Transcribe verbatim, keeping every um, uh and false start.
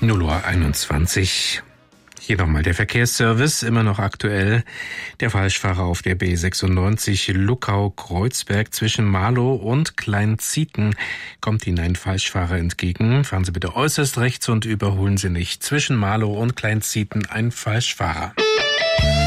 null Uhr einundzwanzig. Hier nochmal der Verkehrsservice, immer noch aktuell. Der Falschfahrer auf der B sechsundneunzig Luckau-Kreuzberg zwischen Marlow und Kleinzieten. Kommt Ihnen ein Falschfahrer entgegen, fahren Sie bitte äußerst rechts und überholen Sie nicht. Zwischen Marlow und Kleinzieten ein Falschfahrer.